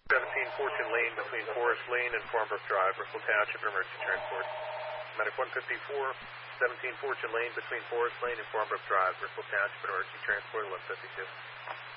17 Fortune Lane between Forest Lane and Farmbrook Drive, Bristol Township, emergency transport. Medic 154, 17 Fortune Lane between Forest Lane and Farmbrook Drive, Bristol Township, emergency transport, 1152.